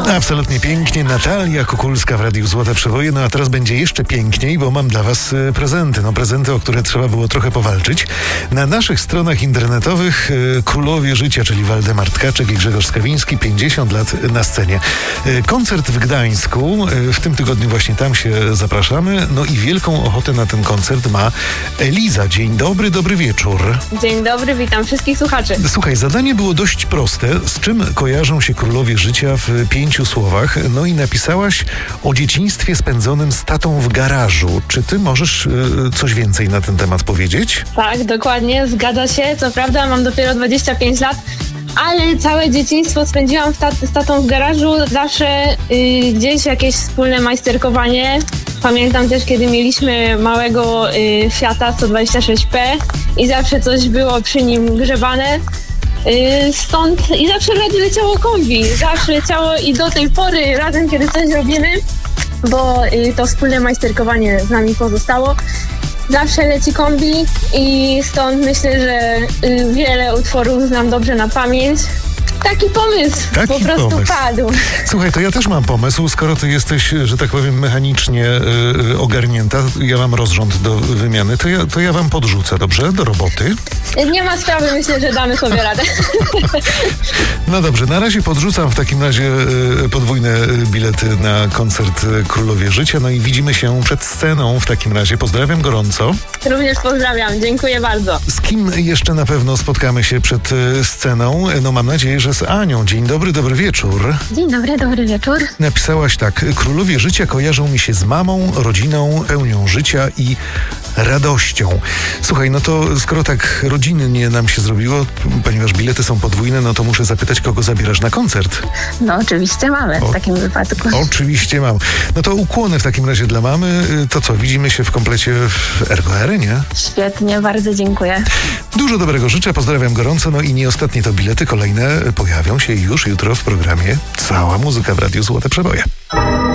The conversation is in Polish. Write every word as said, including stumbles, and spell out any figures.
Absolutnie pięknie. Natalia Kukulska w Radiu Złote Przeboje. No a teraz będzie jeszcze piękniej, bo mam dla was e, prezenty. No prezenty, o które trzeba było trochę powalczyć. Na naszych stronach internetowych e, królowie życia, czyli Waldemar Tkaczyk i Grzegorz Skawiński, pięćdziesiąt lat na scenie. E, koncert w Gdańsku. E, w tym tygodniu właśnie tam się zapraszamy. No i wielką ochotę na ten koncert ma Eliza. Dzień dobry, dobry wieczór. Dzień dobry, witam wszystkich słuchaczy. Słuchaj, zadanie było dość proste. Z czym kojarzą się królowie życia w pięciu słowach? No i napisałaś o dzieciństwie spędzonym z tatą w garażu. Czy ty możesz y, coś więcej na ten temat powiedzieć? Tak, dokładnie, zgadza się. Co prawda mam dopiero dwadzieścia pięć lat, ale całe dzieciństwo spędziłam w tat- z tatą w garażu. Zawsze y, gdzieś jakieś wspólne majsterkowanie. Pamiętam też, kiedy mieliśmy małego y, Fiata sto dwadzieścia sześć P i zawsze coś było przy nim grzebane. Yy, stąd i zawsze radio leciało kombi, zawsze leciało i do tej pory razem, kiedy coś robimy, bo yy, to wspólne majsterkowanie z nami pozostało. Zawsze leci kombi i stąd myślę, że yy, wiele utworów znam dobrze na pamięć. Taki pomysł Taki po prostu pomysł. padł. Słuchaj, to ja też mam pomysł, skoro ty jesteś, że tak powiem, mechanicznie y, ogarnięta, ja mam rozrząd do wymiany, to ja, to ja wam podrzucę, dobrze? Do roboty. Nie ma sprawy, myślę, że damy sobie radę. No dobrze, na razie podrzucam w takim razie y, podwójne bilety na koncert Królowie Życia, no i widzimy się przed sceną w takim razie. Pozdrawiam gorąco. Również pozdrawiam, dziękuję bardzo. Z kim jeszcze na pewno spotkamy się przed y, sceną? No mam nadzieję, że z Anią. Dzień dobry, dobry wieczór. Dzień dobry, dobry wieczór. Napisałaś tak: królowie życia kojarzą mi się z mamą, rodziną, pełnią życia i radością. Słuchaj, no to skoro tak rodzinnie nam się zrobiło, ponieważ bilety są podwójne, no to muszę zapytać, kogo zabierasz na koncert? No oczywiście mamy O, w takim wypadku. Oczywiście mam. No to ukłony w takim razie dla mamy. To co, widzimy się w komplecie w Ergo Arenie? Świetnie, bardzo dziękuję. Dużo dobrego życzę, pozdrawiam gorąco. No i nie ostatnie to bilety, kolejne pojawią się już jutro w programie Cała muzyka w Radiu Złote Przeboje.